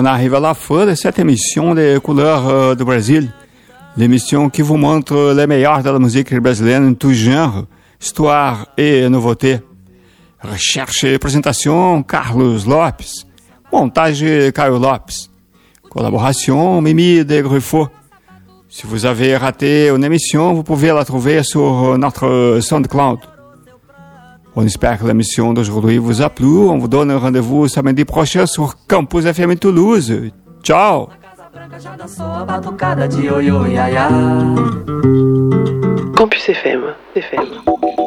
On arrive à la fin de cette émission des couleurs du Brésil. L'émission qui vous montre les meilleurs de la musique brésilienne en tout genre, histoire et nouveauté. Recherche et présentation, Carlos Lopes. Montage, Caio Lopes. Collaboration, Mimi de Gruffo. Si vous avez raté une émission, vous pouvez la trouver sur notre SoundCloud. On espère que l'émission d'aujourd'hui vous a plu. On vous donne rendez-vous samedi prochain sur Campus FM Toulouse. Ciao! Campus FM.